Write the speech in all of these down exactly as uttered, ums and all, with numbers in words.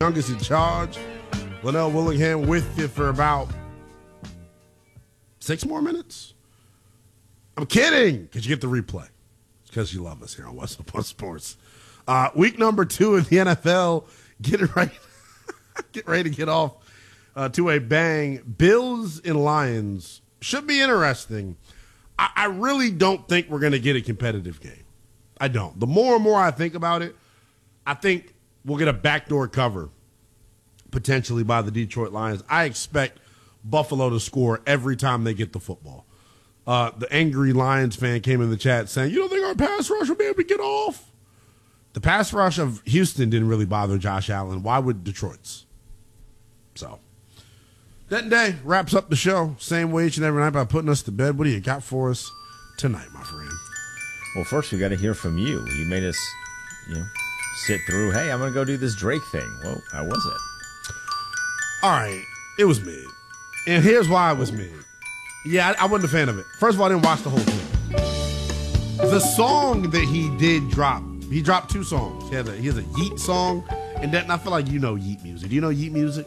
Youngest in charge. Linnell Willingham with you for about six more minutes. I'm kidding, because you get the replay. It's because you love us here on What's Up on Sports. Uh, week number two in the N F L. Get it right. Get ready to get off uh, to a bang. Bills and Lions should be interesting. I, I really don't think we're going to get a competitive game. I don't. The more and more I think about it, I think we'll get a backdoor cover potentially by the Detroit Lions. I expect Buffalo to score every time they get the football. Uh, the angry Lions fan came in the chat saying, you don't think our pass rush will be able to get off? The pass rush of Houston didn't really bother Josh Allen. Why would Detroit's? So, that day wraps up the show. Same way each and every night by putting us to bed. What do you got for us tonight, my friend? Well, first we got to hear from you. You made us, you know, sit through, hey, I'm going to go do this Drake thing. Well, how was it? All right. It was mid. And here's why it was mid. Yeah, I, I wasn't a fan of it. First of all, I didn't watch the whole thing. The song that he did drop, he dropped two songs. He has a, he has a Yeet song, and that, and I feel like you know Yeet music. Do you know Yeet music?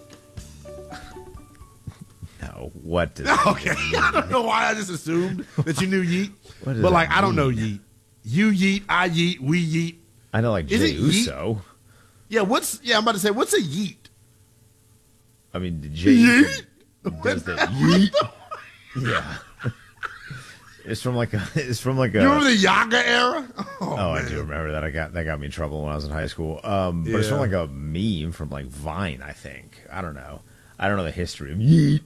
No. What does Okay. I don't know why I just assumed that you knew Yeet. But, like, mean? I don't know Yeet. You Yeet, I Yeet, we Yeet. I know, like, Is Jay it Yeet? Uso. Yeah, what's, yeah, I'm about to say, what's a Yeet? I mean, the Jay Yeet? does the Yeet. Yeah. It's from like a. It's from like a. You remember the Yaga era? Oh, oh I man. do remember that. I got that got me in trouble when I was in high school. Um, but it's from Yeah. like a meme from like Vine, I think. I don't know. I don't know the history of Yeet.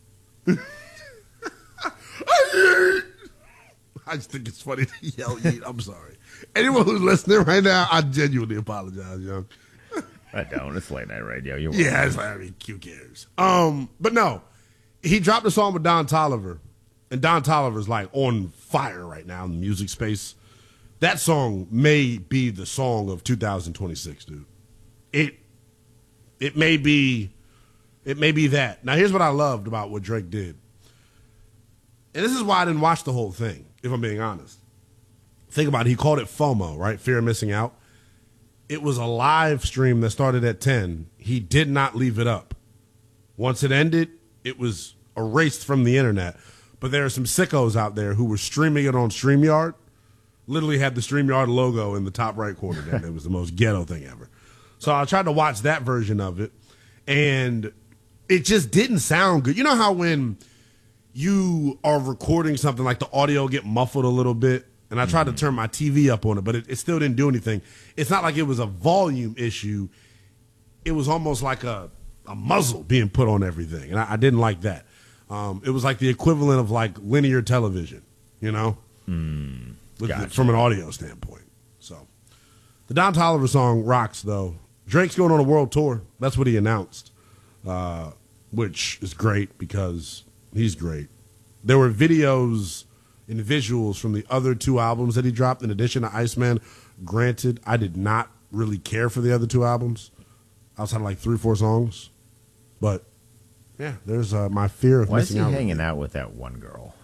I just think it's funny to yell Yeet. I'm sorry. Anyone who's listening right now, I genuinely apologize, young. I don't. It's late night radio. You're Yeah, welcome. it's like, I mean, Q cares. Um, but no, he dropped a song with Don Toliver, and Don Toliver's like on fire right now in the music space. That song may be the song of two thousand twenty-six, dude. It, it may be, it may be that. Now, here's what I loved about what Drake did, and this is why I didn't watch the whole thing, if I'm being honest. Think about it. He called it FOMO, right? Fear of missing out. It was a live stream that started at ten. He did not leave it up. Once it ended, it was erased from the internet. But there are some sickos out there who were streaming it on StreamYard. Literally had the StreamYard logo in the top right corner. That it was the most ghetto thing ever. So I tried to watch that version of it, and it just didn't sound good. You know how when you are recording something, like the audio get muffled a little bit? And I tried to turn my T V up on it, but it, it still didn't do anything. It's not like it was a volume issue. It was almost like a, a muzzle being put on everything. And I, I didn't like that. Um, it was like the equivalent of like linear television, you know, Mm, with the- gotcha. from an audio standpoint. So the Don Toliver song rocks, though. Drake's going on a world tour. That's what he announced, uh, which is great because he's great. There were videos and visuals from the other two albums that he dropped in addition to Iceman. Granted, I did not really care for the other two albums outside of like three, four songs. But, yeah, there's uh, my fear of Why is missing he out. hanging out with that one girl?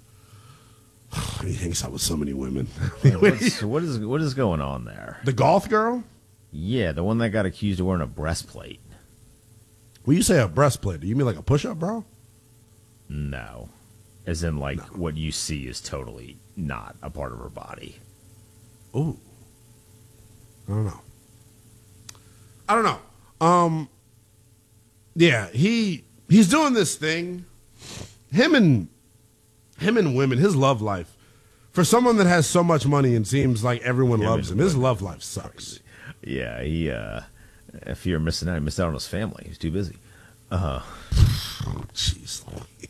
He hangs out with so many women. What's, what is what is going on there? The golf girl? Yeah, the one that got accused of wearing a breastplate. When you say a breastplate, do you mean like a push-up, bro? No. As in, like, what you see is totally not a part of her body. Ooh. I don't know. I don't know. Um, yeah, he he's doing this thing. Him and him and women, his love life. For someone that has so much money and seems like everyone Him loves him, and his women. love life sucks. Yeah, he, uh, if you're missing out, he missed out on his family. He's too busy. Uh, Oh, jeez.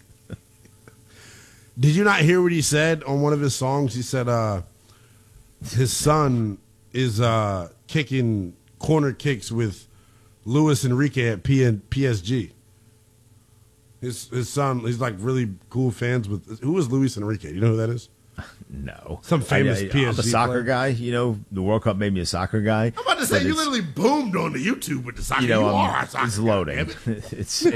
Did you not hear what he said on one of his songs? He said uh, his son is uh, kicking corner kicks with Luis Enrique at P- P S G. His his son, he's like really cool fans with. Who is Luis Enrique? Do you know who that is? no. Some famous I, I, P S G I'm a soccer player. guy. You know, the World Cup made me a soccer guy. I'm about to say, but you it's- literally boomed on the YouTube with the soccer. You know, you I'm- are a soccer it's guy, loading. damn it. it's